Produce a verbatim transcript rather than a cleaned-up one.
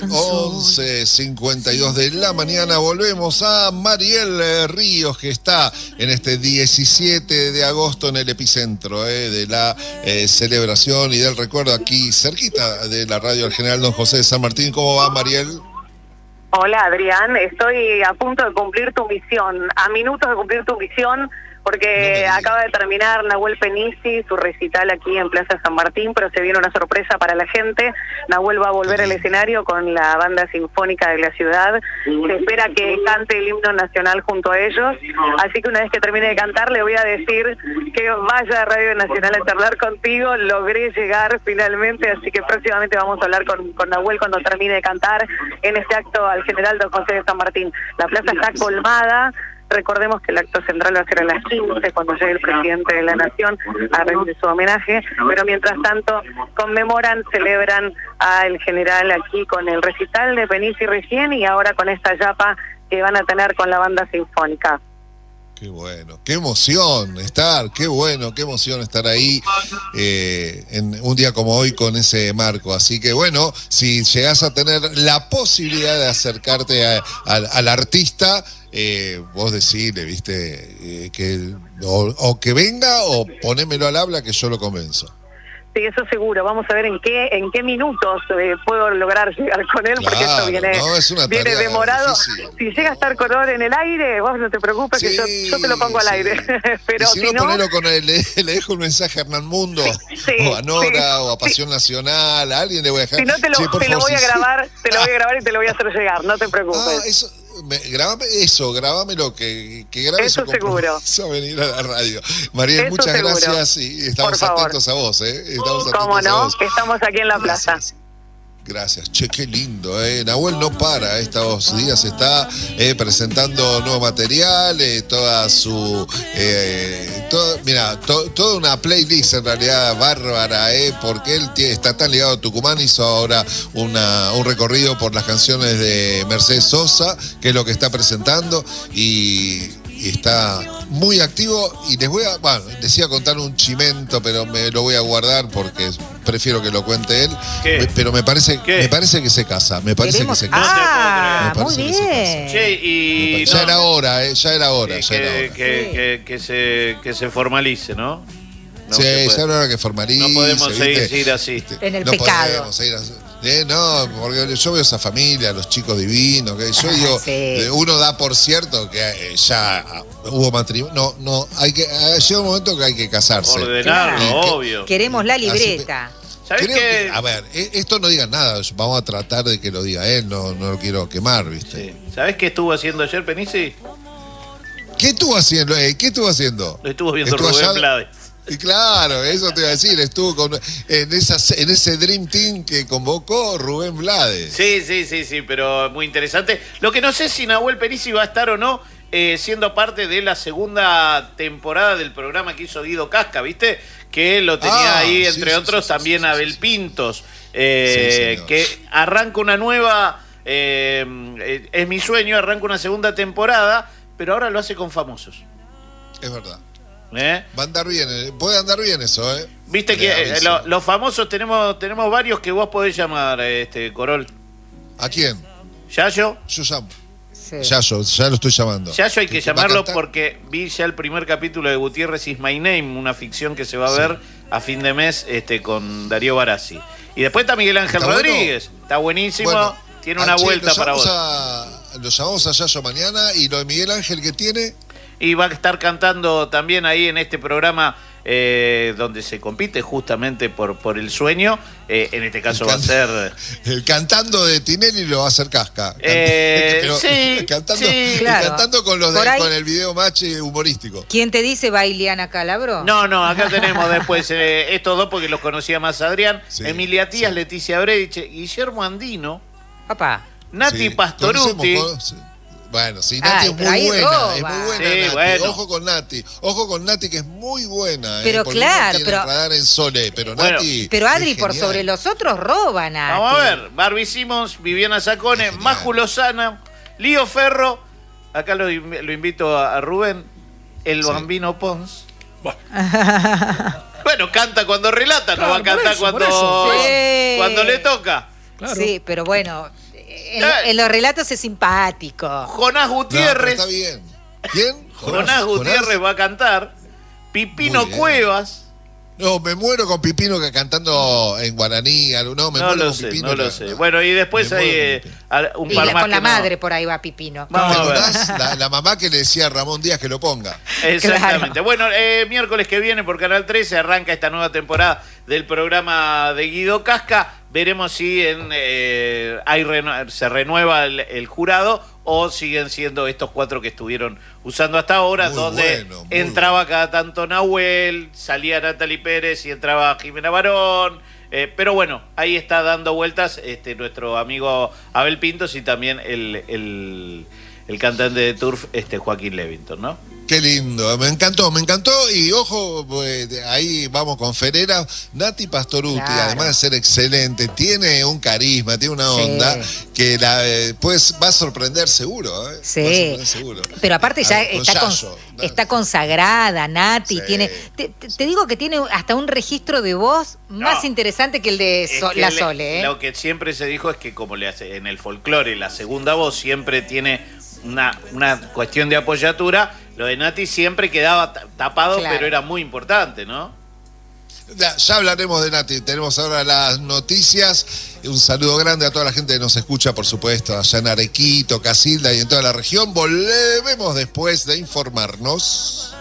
once cincuenta y dos de la mañana. Volvemos a Mariel Ríos, que está en este diecisiete de agosto en el epicentro eh, de la eh, celebración y del recuerdo, aquí cerquita de la radio del General Don José de San Martín. ¿Cómo va, Mariel? Hola, Adrián. Estoy a punto de cumplir tu misión, a minutos de cumplir tu misión, porque no acaba de terminar Nahuel Penisi su recital aquí en Plaza San Martín, pero se viene una sorpresa para la gente. Nahuel va a volver al escenario con la banda sinfónica de la ciudad. Se espera que cante el himno nacional junto a ellos, así que una vez que termine de cantar le voy a decir que vaya a Radio Nacional a charlar contigo. Logré llegar finalmente, así que próximamente vamos a hablar con, con Nahuel cuando termine de cantar en este acto al General Don José de San Martín. La plaza está colmada. Recordemos que el acto central va a ser a las quince, cuando llegue el presidente de la Nación a rendir su homenaje, pero mientras tanto conmemoran, celebran al general aquí con el recital de Penisi recién y ahora con esta yapa que van a tener con la banda sinfónica. Qué bueno, qué emoción estar, qué bueno, qué emoción estar ahí eh, en un día como hoy con ese marco. Así que bueno, si llegás a tener la posibilidad de acercarte a, a, al artista, eh, vos decirle, viste, eh, que o, o que venga o ponémelo al habla que yo lo convenzo. Sí, eso seguro. Vamos a ver en qué en qué minutos eh, puedo lograr llegar con él, claro, porque esto viene, no, es una viene demorado. difícil. Si llega a estar color en el aire, vos no te preocupes, sí, que yo, yo te lo pongo sí. al aire. Pero y si, si no, no, ponelo con el, le, le dejo un mensaje a Hernán Mundo, sí, o a Nora, sí, o a Pasión sí. Nacional, a alguien le voy a dejar. Si no, te lo, sí, te favor, lo voy a sí, grabar, sí. te lo voy a grabar y te lo voy a hacer llegar, no te preocupes. Ah, eso... Me, grabame eso, grabámelo, que, que grabe eso su seguro. A venir a la radio. Mariel, eso muchas seguro. Gracias y estamos atentos a vos, ¿eh? Estamos atentos ¿Cómo no? A vos. Que estamos aquí en la plaza. Gracias. Gracias. Che, qué lindo, ¿eh? Nahuel no para, estos días está eh, presentando nuevo material, eh, toda su... Eh, todo, mira, to, toda una playlist en realidad bárbara, ¿eh? Porque él tiene, está tan ligado a Tucumán, hizo ahora una, un recorrido por las canciones de Mercedes Sosa, que es lo que está presentando, y... y está muy activo. Y les voy a, bueno, decía contar un chimento, pero me lo voy a guardar porque prefiero que lo cuente él. ¿Qué? Pero me parece, ¿Qué? me parece que se casa, me parece ¿Queremos? que se casa. Ah, me muy bien. Che, y ya no, era hora, eh, ya era hora, que, ya era hora. Que, sí. que, que, se, que se se ¿no? No sí, ya era hora que formalice. No podemos seguir, seguir así. En el no pecado. Podemos seguir así. Eh, no, porque yo veo esa familia, los chicos divinos, que yo digo, ah, sí. uno da por cierto que eh, ya hubo matrimonio. No, no, hay que, llega un momento que hay que casarse. Ordenarlo, claro. obvio. Queremos la libreta. ¿Sabes qué? Que, a ver, esto no digan nada, vamos a tratar de que lo diga él, no, no lo quiero quemar, ¿viste? Sí. ¿Sabés qué estuvo haciendo ayer, Penisi? ¿Qué estuvo haciendo? Eh? ¿Qué estuvo haciendo? Lo estuvo viendo ¿Estuvo Rubén Blades. Y claro, eso te iba a decir, estuvo con, en, esa, en ese Dream Team que convocó Rubén Blades. Sí, sí, sí, sí, pero muy interesante. Lo que no sé si Nahuel Penisi va a estar o no eh, siendo parte de la segunda temporada del programa que hizo Guido Casca, ¿viste? Que lo tenía ah, ahí, entre sí, otros, sí, sí, también sí, sí, Abel sí. Pintos, eh, sí, que arranca una nueva, eh, es mi sueño, arranca una segunda temporada, pero ahora lo hace con famosos. Es verdad. ¿Eh? Va a andar bien, puede andar bien eso, ¿eh? Viste que eh, lo, los famosos tenemos tenemos varios que vos podés llamar, este Corol. ¿A quién? ¿Yayo? Yo llamo. Sí. Yayo, ya lo estoy llamando. Yayo hay que llamarlo porque vi ya el primer capítulo de Gutiérrez is My Name, una ficción que se va a ver sí. a fin de mes este con Darío Barassi. Y después está Miguel Ángel ¿Está Rodríguez, bueno? Está buenísimo, bueno, tiene una vuelta para vos. A, lo llamamos a Yayo mañana, y lo de Miguel Ángel que tiene... Y va a estar cantando también ahí en este programa eh, donde se compite justamente por, por el sueño. Eh, en este caso va a ser... El cantando de Tinelli lo va a hacer Casca. Eh, Pero, sí, cantando, sí. Claro. Cantando con, los de, con el video match humorístico. ¿Quién te dice va Ileana Calabro? No, no, acá tenemos después eh, estos dos porque los conocía más Adrián. Sí, Emilia Tías, sí. Leticia Brediche, Guillermo Andino. Papá. Nati sí. Pastoruti. Bueno, sí, Nati Ay, es muy buena, roba. es muy buena sí, Nati. Bueno. Ojo con Nati, ojo con Nati que es muy buena. Pero eh, claro, pero radar en Sole, pero bueno, Nati. Pero Adri por sobre los otros roban a. Vamos a ver, Barbie Simmons, Viviana Sacone, Maju Lozana, Lío Ferro. Acá lo, lo invito a, a Rubén, el sí. Bambino Pons. Bueno. Bueno, canta cuando relata, claro, no va a cantar eso, cuando, sí. cuando le toca. Claro. Sí, pero bueno. en, en los relatos es simpático. Jonás Gutiérrez. No, está bien. ¿Quién? Jonás, Jonás Gutiérrez Jonás. va a cantar. Pipino Cuevas. No, me muero con Pipino que cantando en guaraní. No, me no muero lo con sé, Pipino. No lo sé. Bueno, y después hay eh, un y par la, más con la que madre no. por ahí va Pipino. Vamos a ver. La, la mamá que le decía a Ramón Díaz que lo ponga. Exactamente. Claro. Bueno, eh, miércoles que viene por Canal trece arranca esta nueva temporada del programa de Guido Casca. Veremos si en, eh, hay renu- se renueva el, el jurado o siguen siendo estos cuatro que estuvieron usando hasta ahora, muy donde bueno, entraba bueno. cada tanto Nahuel, salía Natalie Pérez y entraba Jimena Barón. Eh, pero bueno, ahí está dando vueltas este, nuestro amigo Abel Pintos y también el, el, el cantante de Turf, este, Joaquín Levington, ¿no? Qué lindo, me encantó, me encantó. Y ojo, pues, ahí vamos con Ferera. Nati Pastoruti, Claro. además de ser excelente, tiene un carisma, tiene una Sí. onda que la, eh, pues va a sorprender seguro. ¿eh? Sí. Va a sorprender seguro. Pero aparte ya A ver, con está, con- Yayo, ¿no? está consagrada, Nati, Sí. tiene, te, te- te digo que tiene hasta un registro de voz más No. interesante que el de Es So- que la le- Sole, ¿eh? Lo que siempre se dijo es que como le hace en el folclore la segunda voz siempre tiene una, una cuestión de apoyatura, lo de Nati siempre quedaba ta- tapado, Claro. pero era muy importante, ¿no? Ya, ya hablaremos de Nati, tenemos ahora las noticias. Un saludo grande a toda la gente que nos escucha, por supuesto, allá en Arequito, Casilda y en toda la región. Volvemos después de informarnos.